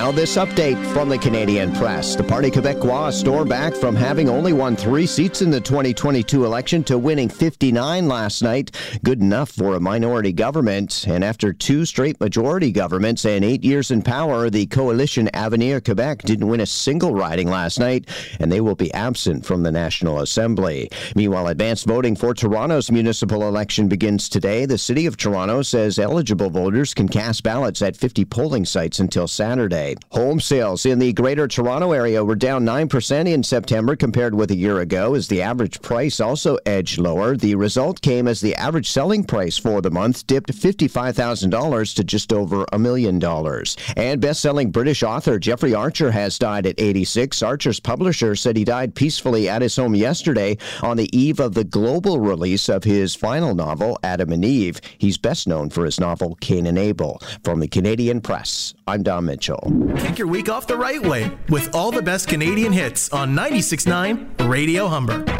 Now this update from the Canadian Press. The Parti Québécois stormed back from having only won 3 seats in the 2022 election to winning 59 last night. Good enough for a minority government. And after 2 straight majority governments and 8 years in power, the coalition Avenir Quebec didn't win a single riding last night, and they will be absent from the National Assembly. Meanwhile, advanced voting for Toronto's municipal election begins today. The City of Toronto says eligible voters can cast ballots at 50 polling sites until Saturday. Home sales in the Greater Toronto area were down 9% in September compared with a year ago, as the average price also edged lower. The result came as the average selling price for the month dipped $55,000 to just over $1 million. And best-selling British author Jeffrey Archer has died at 86. Archer's publisher said he died peacefully at his home yesterday on the eve of the global release of his final novel, Adam and Eve. He's best known for his novel, Cain and Abel. From the Canadian Press, I'm Don Mitchell. Kick your week off the right way with all the best Canadian hits on 96.9 Radio Humber.